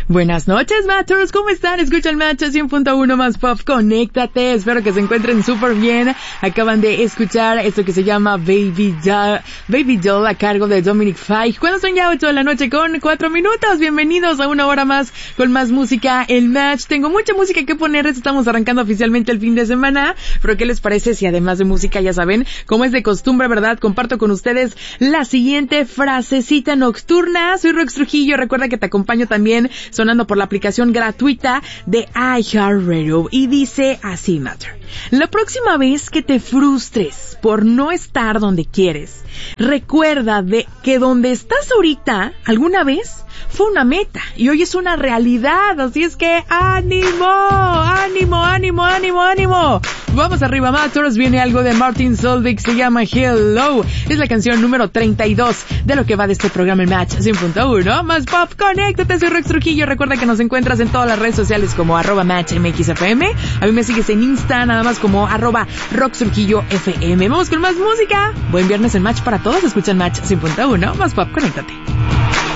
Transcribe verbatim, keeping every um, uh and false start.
Buenas noches, Matchers, ¿cómo están? Escucha el Match cien punto uno más Pop, conéctate, espero que se encuentren súper bien. Acaban de escuchar esto que se llama Baby Doll, Baby Doll a cargo de Dominic Fike. Cuando son ya ocho de la noche con cuatro minutos, bienvenidos a una hora más con más música, el Match. Tengo mucha música que ponerles, estamos arrancando oficialmente el fin de semana, pero ¿qué les parece si además de música, ya saben, como es de costumbre, verdad, comparto con ustedes la siguiente frasecita nocturna? Soy Rox Trujillo, recuerda que te acompaño también sonando por la aplicación gratuita de iHeartRadio y dice así, Matter. La próxima vez que te frustres por no estar donde quieres, recuerda de que donde estás ahorita, alguna vez fue una meta y hoy es una realidad, así es que ánimo, ánimo, ánimo, ánimo, ánimo. Vamos arriba, Mators, viene algo de Martin Solveig, se llama Hello, es la canción número treinta y dos de lo que va de este programa, el Match cien punto uno más Pop, conéctate, soy Rox Trujillo, recuerda que nos encuentras en todas las redes sociales como arroba Match M X F M, a mí me sigues en Insta, nada más como arroba Rox Trujillo F M. Vamos con más música, buen viernes en Match para todos, escuchan Match cien punto uno más Pop, conéctate.